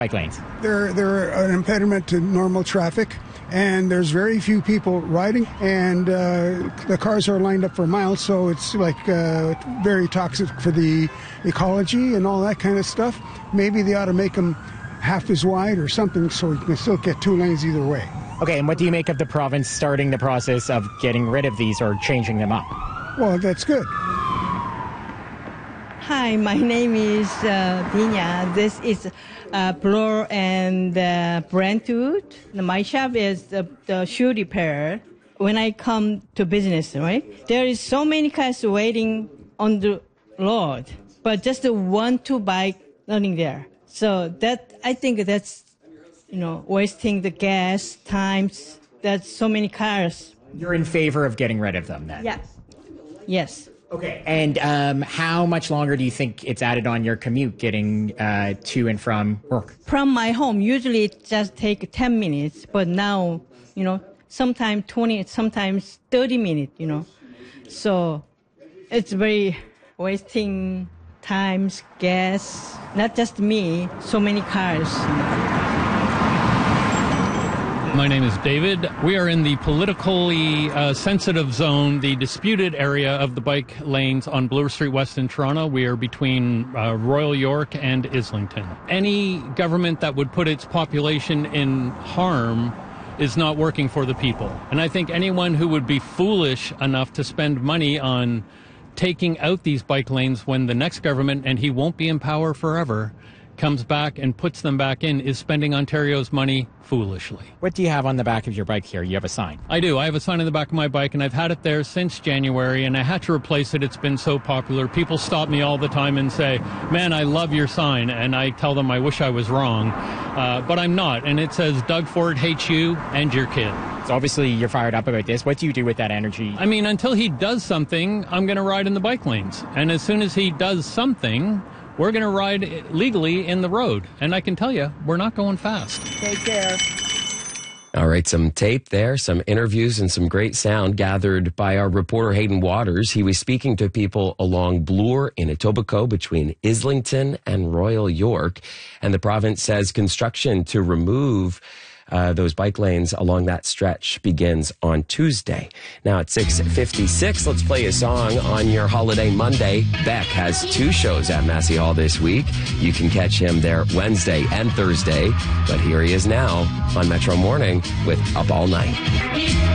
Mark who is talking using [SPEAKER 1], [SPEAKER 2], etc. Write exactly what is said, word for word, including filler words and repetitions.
[SPEAKER 1] bike lanes?
[SPEAKER 2] They're, they're an impediment to normal traffic, and there's very few people riding, and uh, the cars are lined up for miles, so it's like uh, very toxic for the ecology and all that kind of stuff. Maybe they ought to make them half as wide or something so you can still get two lanes either way.
[SPEAKER 1] Okay, and what do you make of the province starting the process of getting rid of these or changing them up?
[SPEAKER 2] Well, that's good.
[SPEAKER 3] Hi, my name is uh, Dina. This is uh, Bloor and uh, Brentwood. My shop is the, the shoe repair. When I come to business, right, there is so many cars waiting on the road, but just the one, two bike running there. So that, I think that's, you know, wasting the gas, times. That's so many cars.
[SPEAKER 1] You're in favor of getting rid of them then?
[SPEAKER 3] Yes. Yes.
[SPEAKER 1] Okay. And um, how much longer do you think it's added on your commute getting uh, to and from work?
[SPEAKER 3] From my home, usually it just take ten minutes, but now, you know, sometimes twenty, sometimes thirty minutes, you know. So it's very wasting times, gas, not just me, so many cars.
[SPEAKER 4] My name is David. We are in the politically uh, sensitive zone, the disputed area of the bike lanes on Bloor Street West in Toronto. We are between uh, Royal York and Islington. Any government that would put its population in harm is not working for the people. And I think anyone who would be foolish enough to spend money on taking out these bike lanes when the next government, and he won't be in power forever, comes back and puts them back in is spending Ontario's money foolishly.
[SPEAKER 1] What do you have on the back of your bike here? You have a sign.
[SPEAKER 4] I do. I have a sign on the back of my bike, and I've had it there since January, and I had to replace it. It's been so popular. People stop me all the time and say, man, I love your sign, and I tell them I wish I was wrong, uh, but I'm not, and it says, Doug Ford hates you and your kid.
[SPEAKER 1] So obviously you're fired up about this. What do you do with that energy?
[SPEAKER 4] I mean, until he does something, I'm going to ride in the bike lanes, and as soon as he does something, we're going to ride legally in the road. And I can tell you, we're not going fast.
[SPEAKER 3] Take care.
[SPEAKER 5] All right, some tape there, some interviews, and some great sound gathered by our reporter Hayden Waters. He was speaking to people along Bloor in Etobicoke between Islington and Royal York. And the province says construction to remove Uh, those bike lanes along that stretch begins on Tuesday. Now at six fifty-six, let's play a song on your holiday Monday. Beck has two shows at Massey Hall this week. You can catch him there Wednesday and Thursday. But here he is now on Metro Morning with Up All Night.